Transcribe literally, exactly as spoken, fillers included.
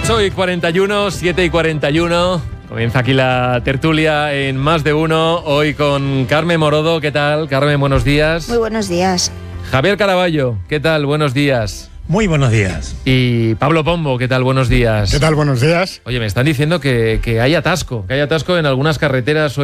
ocho y cuarenta y uno, siete y cuarenta y uno. Comienza aquí la tertulia en Más de Uno. Hoy con Carmen Morodo. ¿Qué tal? Carmen, buenos días. Muy buenos días. Javier Caraballo. ¿Qué tal? Buenos días. Muy buenos días. Y Pablo Pombo. ¿Qué tal? Buenos días. ¿Qué tal? Buenos días. Oye, me están diciendo que, que hay atasco, que hay atasco en algunas carreteras hoy.